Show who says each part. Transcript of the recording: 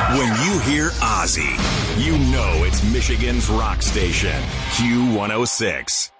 Speaker 1: When you hear Ozzy, you know it's Michigan's rock station, Q106.